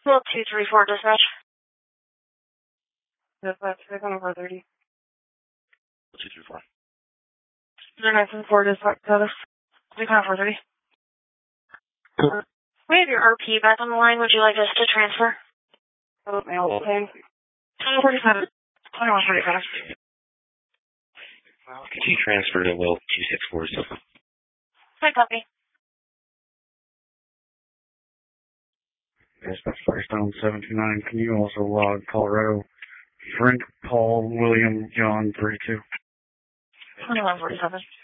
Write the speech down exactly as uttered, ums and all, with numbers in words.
Well, two three four dispatch. Dispatch, six on four thirty. two three four. zero nine seven four dispatch status. six on four thirty. We have your R P back on the line. Would you like us to transfer? Oh, mail ten. twenty forty-seven. twenty-one forty-seven. Could you transfer to Will two six four seven? Hi, copy. Dispatch Firestone seven two nine. Can you also log Colorado Frank Paul William John thirty-two? twenty-one forty-seven.